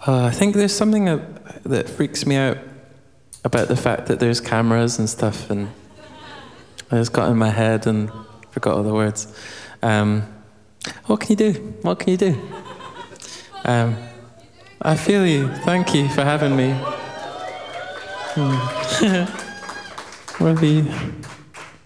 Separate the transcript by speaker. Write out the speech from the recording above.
Speaker 1: I think there's something that freaks me out about the fact that there's cameras and stuff, and I just got in my head and forgot all the words. What can you do? What can you do? I feel you. Thank you for having me. Maybe.